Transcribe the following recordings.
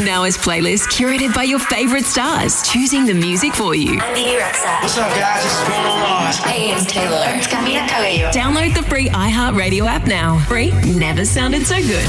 Now-Ish playlist curated by your favourite stars, choosing the music for you. I'm Bibi Rexa. What's up, guys? This is Bruno Mars. Hey, it's Taylor. It's Camila Cabello. Download the free iHeartRadio app now. Free never sounded so good.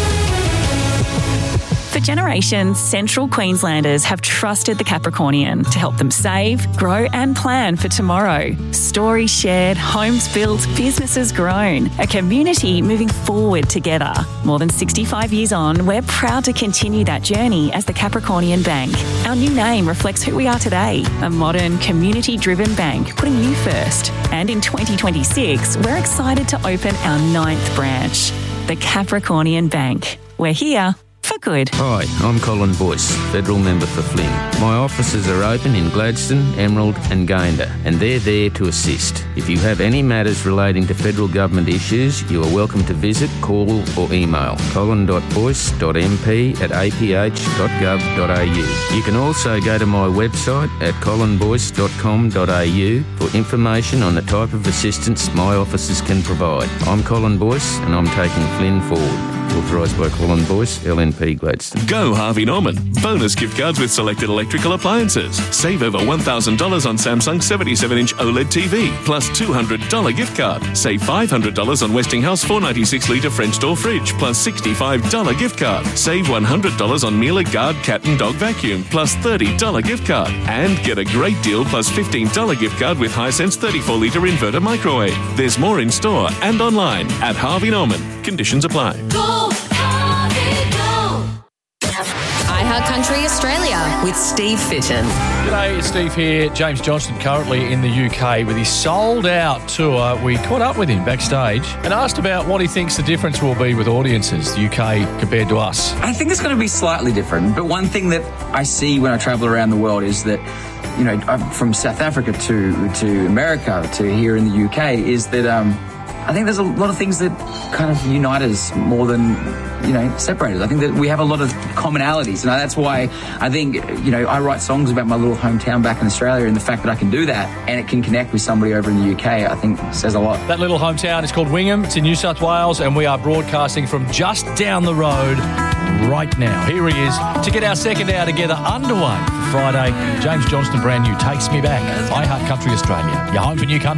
For generations, Central Queenslanders have trusted the Capricornian to help them save, grow and plan for tomorrow. Stories shared, homes built, businesses grown, a community moving forward together. More than 65 years on, we're proud to continue that journey as the Capricornian Bank. Our new name reflects who we are today, a modern, community-driven bank putting you first. And in 2026, we're excited to open our 9th branch, the Capricornian Bank. We're here for good. Hi, I'm Colin Boyce, Federal Member for Flynn. My offices are open in Gladstone, Emerald and Gayndah, and they're there to assist. If you have any matters relating to federal government issues, you are welcome to visit, call or email colin.boyce.mp@aph.gov.au. You can also go to my website at colinboyce.com.au for information on the type of assistance my offices can provide. I'm Colin Boyce and I'm taking Flynn forward. Authorised by Colin Boyce, LNP Gladstone. Go Harvey Norman. Bonus gift cards with selected electrical appliances. Save over $1,000 on Samsung 77-inch OLED TV, plus $200 gift card. Save $500 on Westinghouse 496-litre French door fridge, plus $65 gift card. Save $100 on Miele Guard cat and dog vacuum, plus $30 gift card. And get a great deal plus $15 gift card with Hisense 34-litre inverter microwave. There's more in store and online at Harvey Norman. Conditions apply. iHeartCountry Australia with Steve Fitton. G'day, it's Steve here. James Johnston currently in the UK with his sold-out tour. We caught up with him backstage and asked about what he thinks the difference will be with audiences, the UK compared to us. I think it's going to be slightly different, but one thing that I see when I travel around the world is that, you know, from South Africa to America to here in the UK, is that I think there's a lot of things that kind of unite us more than, you know, separate us. I think that we have a lot of commonalities, and that's why I think, you know, I write songs about my little hometown back in Australia, and the fact that I can do that and it can connect with somebody over in the UK, I think says a lot. That little hometown is called Wingham. It's in New South Wales, and we are broadcasting from just down the road right now. Here he is to get our second hour together underway for Friday. James Johnston, brand new, Takes Me Back. iHeartCountry Australia, your home for new country.